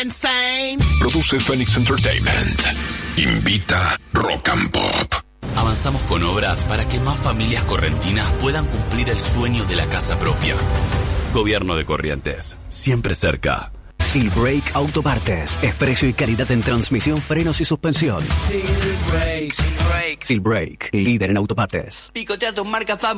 insane? Produce Phoenix Entertainment. Invita Rock and Pop. Avanzamos con obras para que más familias correntinas puedan cumplir el sueño de la casa propia. Gobierno de Corrientes, siempre cerca. Silbrake Autopartes. Es precio y calidad en transmisión, frenos y suspensión. Silbrake, líder en autopartes. Picotea tu marca